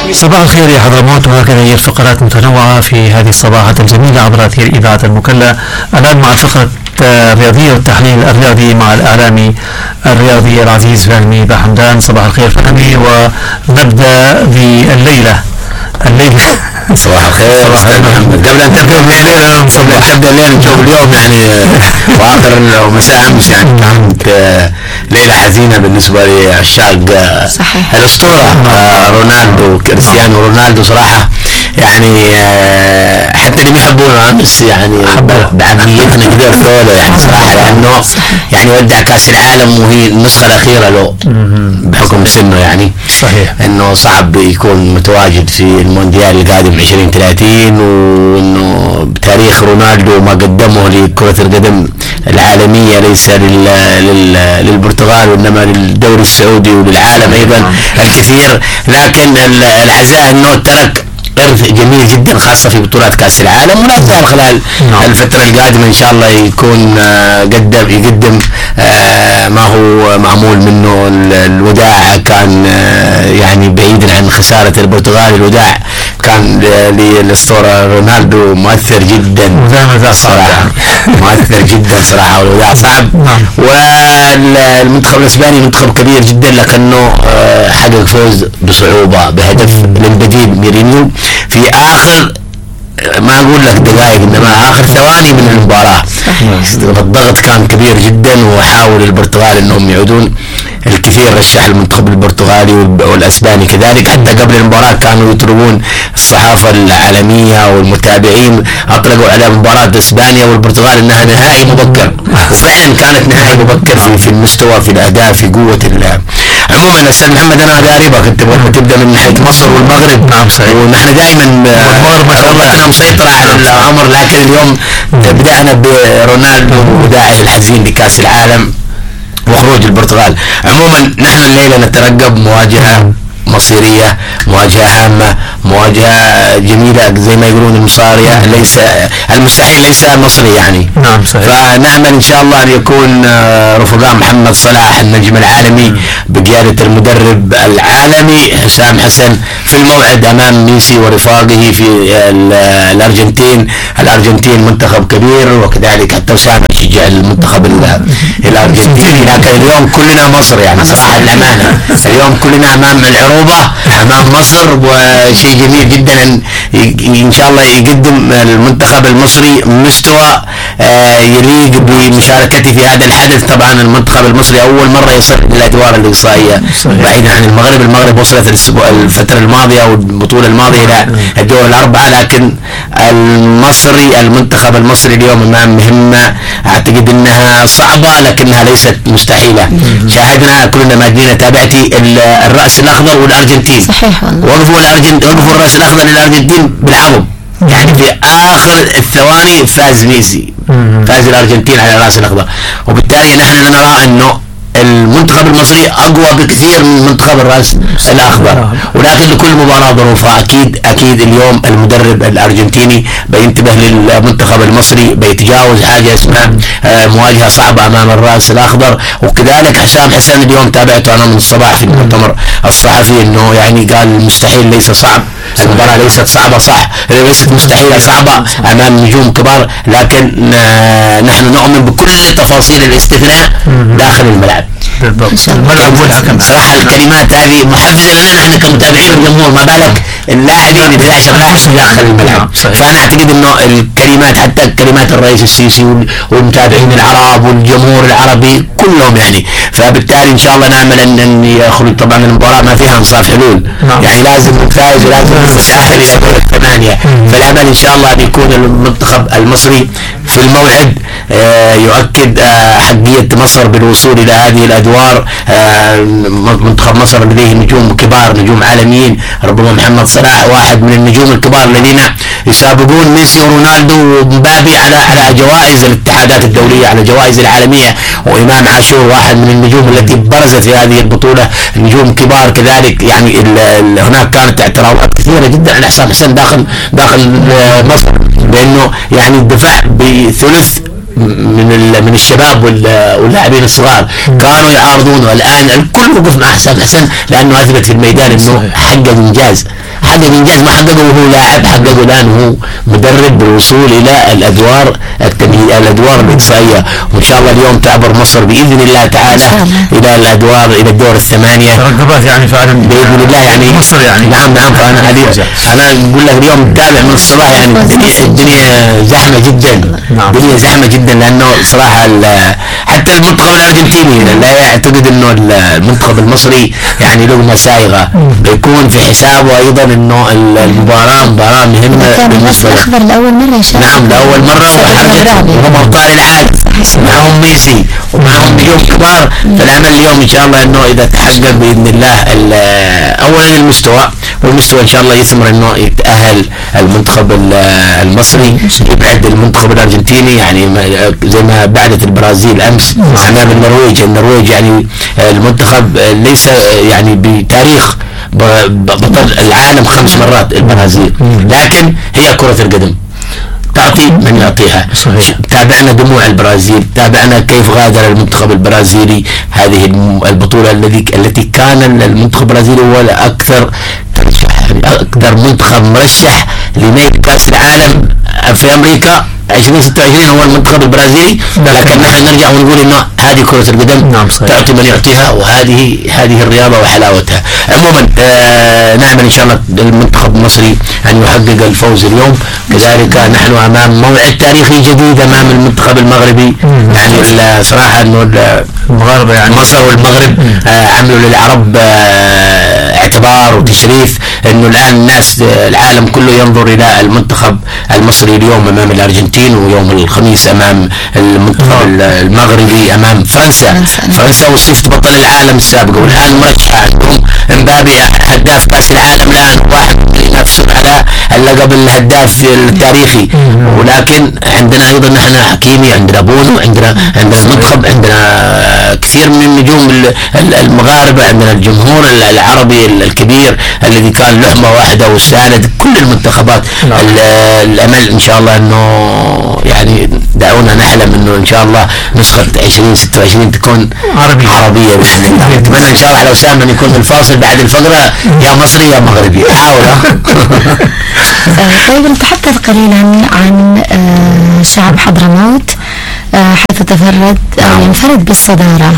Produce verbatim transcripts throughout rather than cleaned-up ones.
صباح الخير يا حضرموت، وهكذا هي الفقرات متنوعة في هذه الصباحات الجميلة عبر أثير إذاعة المكلا. الآن مع الفقرة الرياضية والتحليل الرياضي مع الإعلامي الرياضي العزيز فهمي بحمدان. صباح الخير فهمي، ونبدأ بالليلة الليلة صباح الخير. صباح الخير محمد. قبل ان تبدا الليله نصبح تبدا الليله نشوف اليوم يعني واخر مساء امس يعني كانت ليله حزينه بالنسبه لعشاق الاسطوره رونالدو كريستيانو رونالدو صراحه. يعني حتى اللي بيحبونه امس يعني بعمليتنا كده الثوله يعني صراحه، لانه يعني ودع كاس العالم وهي النسخه الاخيره له بحكم سنه، يعني صحيح انه صعب يكون متواجد في المونديال القادم عشرين ثلاثين، وانه بتاريخ رونالدو ما قدمه لكرة القدم العالمية ليس لل... لل... للبرتغال وانما للدوري السعودي وللعالم ايضا الكثير. لكن العزاء انه ترك إرث جميل جدا خاصة في بطولات كأس العالم، ولا زال خلال الفترة القادمة إن شاء الله يكون قدم يقدم ما هو معمول منه. الوداع كان يعني بعيدا عن خسارة البرتغال، الوداع كان للأسطورة رونالدو مؤثر جدا صراحة، مؤثر جدا صراحة، والوداع صعب. والمنتخب الإسباني منتخب كبير جدا لكنه حقق فوز بصعوبة بهدف للبديل ميرينيو في آخر ما أقول لك دقائق إنما آخر ثواني من المباراة. الضغط كان كبير جدا، وحاول البرتغال إنهم يعودون. الكثير رشح المنتخب البرتغالي والأسباني كذلك، حتى قبل المباراة كانوا يطلبون الصحافة العالمية والمتابعين أطلقوا على مباراة إسبانيا والبرتغال إنها نهائي مبكر، وفعلا كانت نهائي مبكر في, في المستوى في الأداء في قوة الله. عموما أستاذ محمد أنا قاربك أنت تبدأ من ناحية مصر والمغرب. نعم صحيح. ونحن دائما ما شاء الله احنا مسيطرة على الأمر، لكن اليوم بدأنا برونالدو وداعي الحزين لكأس العالم وخروج البرتغال. عموما نحن الليلة نترقب مواجهة مصيرية، مواجهة هامة، مواجهة جميلة زي ما يقولون المصارية، ليس المستحيل ليس مصري يعني. نعم صحيح. فنأمل إن شاء الله أن يكون رفقاء محمد صلاح النجم العالمي بقيادة المدرب العالمي حسام حسن في الموعد أمام ميسي ورفاقه في الأرجنتين. الأرجنتين منتخب كبير، وكذلك حتى أسامة يشجع المنتخب الأرجنتيني، لكن اليوم كلنا مصر يعني صراحة الأمانة. اليوم كلنا أمام العروبة أمام مصر، وشيء جميل جدا أن إن شاء الله يقدم المنتخب المصري مستوى يليق بمشاركته في هذا الحدث. طبعا المنتخب المصري أول مرة يصل للأدوار الإقصائية بعيدا عن المغرب. المغرب وصلت الأسبوع الفترة الماضية والبطولة الماضية إلى الدور الأربعة، لكن المصري المنتخب المصري اليوم أمام مهمة أعتقد أنها صعبة لكنها ليست مستحيلة. شاهدنا كلنا ما جينا تابعتي الرأس الأخضر والأرجنتين، صحيح والله. وقفوا الأرجنتين وقفوا الرأس الأخضر للأرجنتين بالعظم، يعني في آخر الثواني فاز ميسي، فاز الأرجنتين على الرأس الأخضر. وبالتالي نحن نرى أنه المنتخب المصري أقوى بكثير من منتخب الرأس الأخضر، ولكن لكل مباراة ظروفها. أكيد أكيد اليوم المدرب الأرجنتيني بينتبه للمنتخب المصري، بيتجاوز حاجة اسمها مواجهة صعبة أمام الرأس الأخضر. وكذلك حسام حسن اليوم تابعته أنا من الصباح في المؤتمر الصحفي أنه يعني قال المستحيل ليس صعب، المباراة ليست صعبة صح، ليست مستحيلة صعبة أمام نجوم كبار، لكن نحن نؤمن بكل تفاصيل الاستثناء داخل الملعب. بالضبط. الملعب والحكم صراحة الكلمات هذه محفزة لنا نحن كمتابعين والجمهور، ما بالك اللاعبين ال اثني عشر لاعب داخل الملعب. فأنا أعتقد إنه الكلمات حتى كلمات الرئيس السيسي والمتابعين العرب والجمهور العربي كلهم يعني. فبالتالي إن شاء الله نأمل أن يخرج. طبعا المباراة ما فيها انصاف حلول، يعني لازم الفائز ولازم يتأهل إلى دور الثمانية. فالأمل إن شاء الله أن يكون المنتخب المصري في الموعد يؤكد حقية مصر بالوصول إلى هذه الأدوار. منتخب مصر لديه نجوم كبار، نجوم عالميين، ربما محمد صلاح واحد من النجوم الكبار الذين يسابقون ميسي ورونالدو ومبابي على على جوائز الاتحادات الدولية، على جوائز العالمية. وإمام عاشور واحد من النجوم التي برزت في هذه البطولة، نجوم كبار كذلك. يعني هناك كانت اعتراضات كثيرة جدا على حسام حسن داخل داخل مصر، لأنه يعني الدفاع بثلث من من الشباب واللاعبين الصغار كانوا يعارضونه. الآن الكل وقف مع حسام حسن لأنه أثبت في الميدان أنه حقق إنجاز، حقق انجاز ما حققه وهو لاعب، حققه الان وهو مدرب بالوصول الى الادوار التمهيديه الادوار الاقصائيه، وان شاء الله اليوم تعبر مصر باذن الله تعالى الى الادوار الى الدور الثمانيه. ترقبات يعني فعلا باذن الله يعني مصر يعني. نعم نعم. فانا حديث انا اقول لك اليوم متابع من الصباح يعني الدنيا, الدنيا زحمه جدا. نعم. الدنيا زحمه جدا لانه صراحه حتى المنتخب الارجنتيني لا يعتقد انه المنتخب المصري يعني لقمه سايغه، بيكون في حسابه ايضا انه المباراه مباراه مهمه بالنسبه له. لاول مره يشارك. نعم لاول مره وهم ابطال العالم، معهم ميسي ومعهم نجوم كبار. فالامل اليوم ان شاء الله انه اذا تحقق باذن الله اولا المستوى، والمستوى ان شاء الله يثمر انه يتاهل المنتخب المصري يبعد المنتخب الارجنتيني يعني زي ما بعدت البرازيل امس امام النرويج. النرويج يعني المنتخب ليس يعني بتاريخ بطل العالم خمس مرات البرازيل، لكن هي كرة القدم تعطي من يعطيها. تابعنا دموع البرازيل، تابعنا كيف غادر المنتخب البرازيلي هذه البطولة الذي التي كان المنتخب البرازيلي هو الأكثر أكثر منتخب مرشح لنهائي كأس العالم في أمريكا عشرين ستة وعشرين هو المنتخب البرازيلي، لكن نحن نرجع ونقول انه هذه كرة القدم. نعم تعطي من يعطيها، وهذه هذه الرياضة وحلاوتها. عموما آه نعمل ان شاء الله المنتخب المصري ان يحقق الفوز اليوم. كذلك نحن امام موعد تاريخي جديد امام المنتخب المغربي. يعني صراحة انه المغاربة يعني مصر والمغرب آه عملوا للعرب آه اعتبار وتشريف انه الان الناس العالم كله ينظر الى المنتخب المصري اليوم امام الارجنتين، ويوم الخميس امام المنتخب المغربي امام فرنسا. فرنسا وصفت بطل العالم السابق، والان مرشح عندهم امبابي هداف كاس العالم، الان واحد ينافس على اللقب الهداف التاريخي. ولكن عندنا ايضا نحن حكيمي، عندنا بونو، عندنا عندنا المنتخب، عندنا كثير من النجوم المغاربه، عندنا الجمهور العربي الكبير الذي كان لحمه واحده وساند كل المنتخبات. الامل ان شاء الله انه يعني دعونا نحلم انه ان شاء الله نسخة عشرين ستة وعشرين تكون عربية عربية بإذن الله. اتمنى ان شاء الله على وسام ان يكون الفاصل بعد الفقرة يا مصري يا مغربي. حاول. طيب نتحدث قليلا عن شعب حضرموت حيث تفرد او ينفرد بالصدارة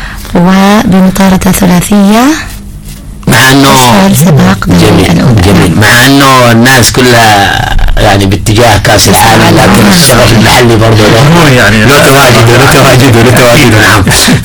وبمطاردة ثلاثية مع انه جميل جميل مع انه الناس كلها يعني باتجاه كاس العالم، لكن الشغف المحلي برضه له يعني له تواجد له تواجد له تواجد. نعم.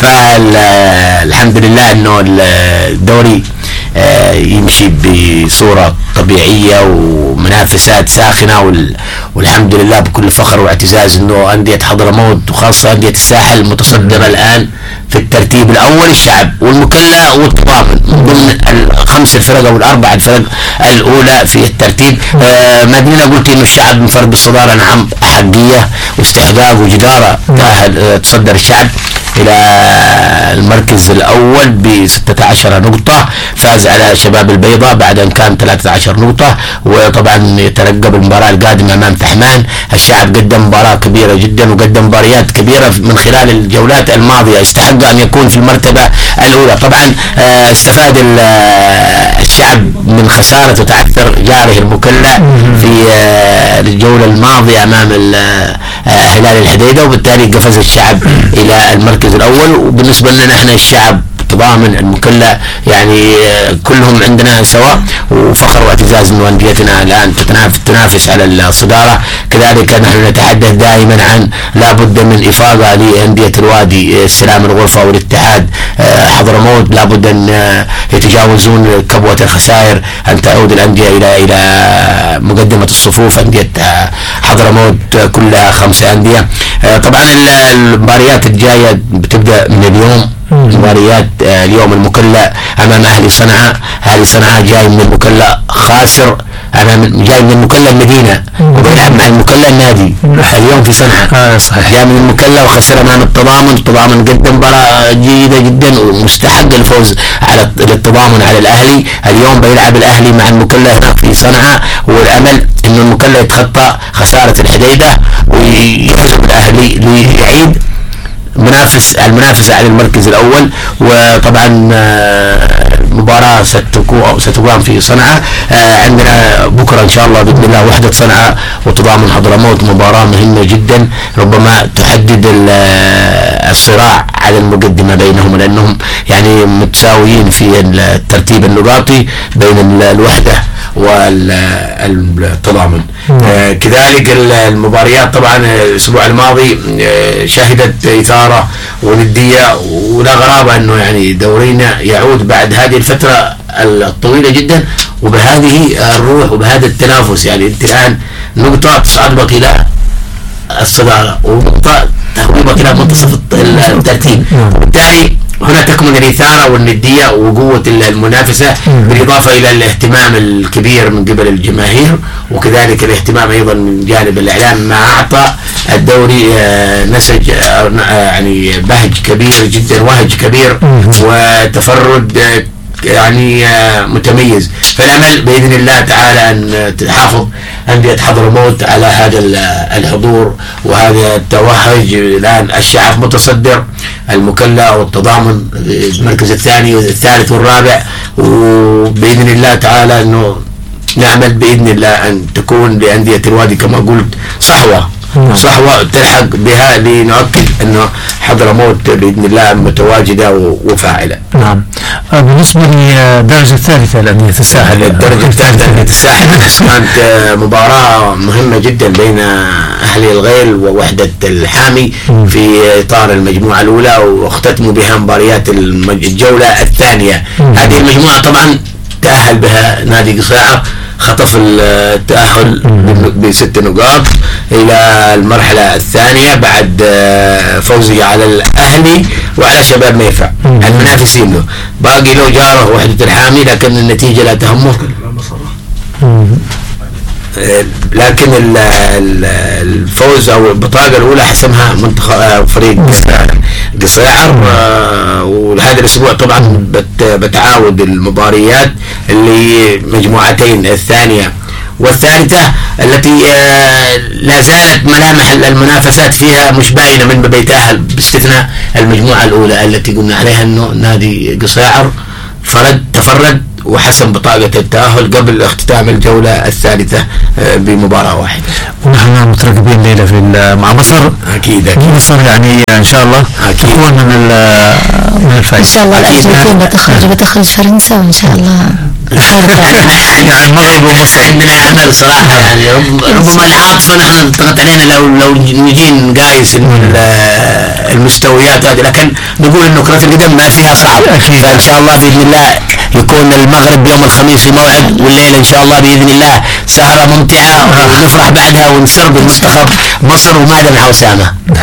فالحمد لله انه الدوري يمشي بصورة طبيعية ومنافسات ساخنة، والحمد لله بكل فخر واعتزاز انه اندية حضرموت وخاصة اندية الساحل متصدرة الان في الترتيب الاول الشعب والمكلا والتضامن من ضمن الخمس الفرق او الاربع الفرق الاولى في الترتيب. آه ما دينا قلت انه الشعب منفرد بالصدارة، نعم احقية واستحقاق وجدارة تأهل تصدر الشعب الى المركز الاول ب ستة عشر نقطة، فاز على شباب البيضاء بعد ان كان ثلاثة عشر نقطة، وطبعا يترقب المباراة القادمة امام فحمان. الشعب قدم مباراة كبيرة جدا وقدم مباريات كبيرة من خلال الجولات الماضية، استحق ان يكون في المرتبة الاولى. طبعا آه استفاد الشعب من خسارة وتعثر جاره المكلا في آه الجولة الماضية امام هلال الحديدة، وبالتالي قفز الشعب الى المركز الاول. وبالنسبة لنا احنا الشعب تضامن المكلا يعني كلهم عندنا سواء، وفخر واعتزاز انه انديتنا الان تتنافس تنافس على الصدارة. كذلك نحن نتحدث دائما عن لابد من افاقة لاندية الوادي السلام الغرفة والاتحاد حضرموت، لابد ان يتجاوزون كبوة الخسائر، ان تعود الاندية الى الى مقدمة الصفوف. اندية حضرموت كلها خمسة اندية. طبعا المباريات الجاية بتبدأ من اليوم. مباريات اليوم المكلا امام اهلي صنعاء، اهلي صنعاء جاي من المكلا خاسر امام جاي من المكلا المدينة وبيلعب مع المكلا النادي اليوم في صنعاء. جاي من المكلا وخسر امام التضامن. التضامن قدم مباراة جيدة جدا ومستحق الفوز على التضامن على الاهلي. اليوم بيلعب الاهلي مع المكلا هناك في صنعاء، والامل انه المكلا يتخطى خسارة الحديدة ويهزم الاهلي ليعيد منافس المنافسة على المركز الأول. وطبعا المباراة ستكون ستقام في صنعاء. عندنا بكرة إن شاء الله بإذن الله وحدة صنعاء وتضامن حضرموت، مباراة مهمة جدا ربما تحدد الصراع على المقدمة بينهم، لأنهم يعني متساويين في الترتيب النقاطي بين الوحدة والتضامن. آه كذلك المباريات طبعا الاسبوع الماضي آه شهدت اثاره ونديه، ولا غرابه انه يعني دورينا يعود بعد هذه الفتره الطويله جدا وبهذه الروح وبهذا التنافس. يعني انت الان نقطه تصعدك الى الصداره ونقطه تهويبك الى منتصف الترتيب، وبالتالي هنا تكمن الإثارة والندية وقوة المنافسة، بالإضافة إلى الاهتمام الكبير من قبل الجماهير، وكذلك الاهتمام أيضا من جانب الإعلام، ما أعطى الدوري نسج يعني بهج كبير جدا، وهج كبير وتفرد يعني متميز. فالأمل بإذن الله تعالى أن تحافظ أندية حضرموت على هذا الحضور وهذا التوهج. الآن الشعب متصدر، المكلا والتضامن المركز الثاني والثالث والرابع، وبإذن الله تعالى أنه نعمل بإذن الله أن تكون لأندية الوادي كما قلت صحوة صحوة تلحق بها لنؤكد أنه حضرموت بإذن الله متواجدة وفاعلة. نعم. بالنسبة للدرجة الثالثة لأندية الساحل، الدرجة الثالثة لأندية الساحل كانت مباراة مهمة جدا بين أهلي الغيل ووحدة الحامي في إطار المجموعة الأولى، واختتموا بها مباريات الجولة الثانية. هذه المجموعة طبعا تأهل بها نادي قصاعة، خطف التأهل بست نقاط إلى المرحلة الثانية بعد فوزه على الأهلي وعلى شباب ميفا المنافسين له. باقي له جاره وحدة الحامي، لكن النتيجة لا تهمه، لكن الفوز أو البطاقة الأولى حسمها منتخب فريق قصيعر. وهذا الأسبوع طبعا بتعاود المباريات اللي مجموعتين الثانية والثالثة التي لا زالت ملامح المنافسات فيها مش باينة من باب يتأهل، باستثناء المجموعة الأولى التي قلنا عليها أنه نادي قصيعر فرد تفرد وحسم بطاقة التأهل قبل اختتام الجولة الثالثة بمباراة واحدة. ونحن مترقبين ليلة في مع مصر. أكيد أكيد مصر يعني إن شاء الله أكيد تكون من من الفائز. إن شاء الله الأرجنتين بتخرج بتخرج فرنسا، وإن شاء الله يعني المغرب ومصر عندنا أمل صراحة. يعني ربما العاطفة نحن ضغط علينا لو لو نجي نقايس المستويات هذه، لكن نقول إنه كرة القدم ما فيها صعب. فإن شاء الله بإذن الله يكون المغرب يوم الخميس في موعد، والليلة إن شاء الله بإذن الله سهرة ممتعة ونفرح بعدها ونسر بالمنتخب مصر وماذا مع أسامة.